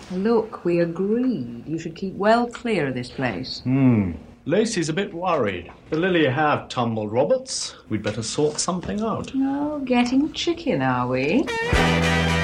Look, we agreed you should keep well clear of this place. Lacey's a bit worried. The Lily have tumbled, Roberts. We'd better sort something out. Oh, getting chicken, are we?